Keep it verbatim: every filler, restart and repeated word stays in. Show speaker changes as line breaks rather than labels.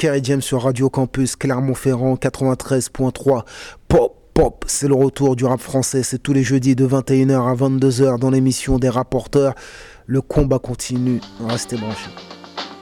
Kerry James sur Radio Campus Clermont-Ferrand quatre-vingt-treize point trois. Pop, pop, c'est le retour du rap français. C'est tous les jeudis de vingt et une heures à vingt-deux heures dans l'émission des rapporteurs. Le combat continue. Restez branchés.